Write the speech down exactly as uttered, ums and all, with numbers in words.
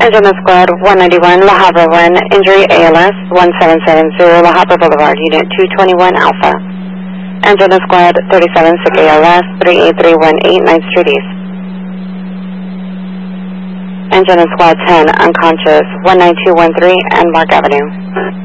Angelina Squad one ninety-one, La Habra one, injury A L S one seven seven zero, La Habra Boulevard, Unit two twenty-one Alpha. Angelina Squad thirty-seven, sick A L S three eight three one eight, ninth Street East. Angelina Squad ten, unconscious one nine two one three, and Mark Avenue.